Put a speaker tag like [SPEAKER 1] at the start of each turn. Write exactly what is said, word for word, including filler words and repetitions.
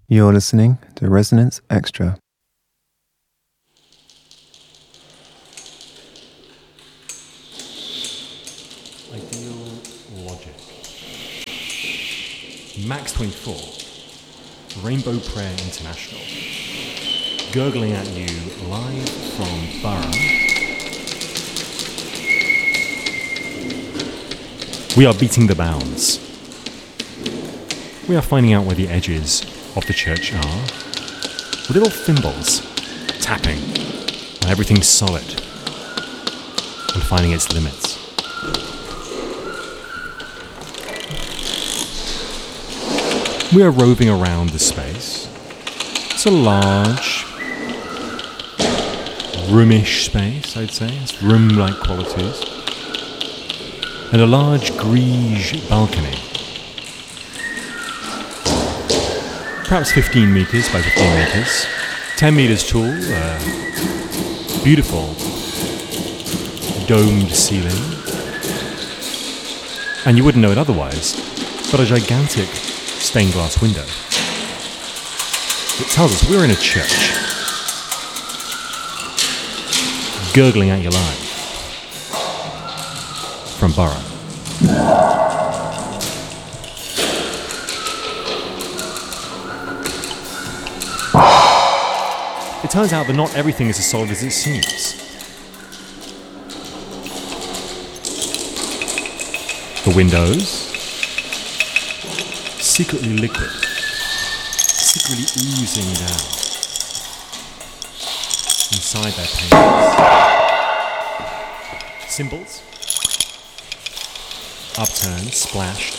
[SPEAKER 1] You're listening to Resonance Extra.
[SPEAKER 2] Ideal Logic. Max twenty-four. Rainbow Prayer International. Gurgling at you live from Borough. We are beating the bounds. We are finding out where the edges of the church are. With little thimbles tapping on everything solid and finding its limits. We are roving around the space. It's a large, roomish space, I'd say. It's room-like qualities. And a large grige balcony. Perhaps fifteen meters by fifteen meters. ten meters tall. Uh, beautiful domed ceiling. And you wouldn't know it otherwise, but a gigantic stained glass window. It tells us we're in a church. Gurgling at your live. From Borough. It turns out that not everything is as solid as it seems. The windows, secretly liquid, secretly oozing down inside their panes. Symbols, upturned, splashed,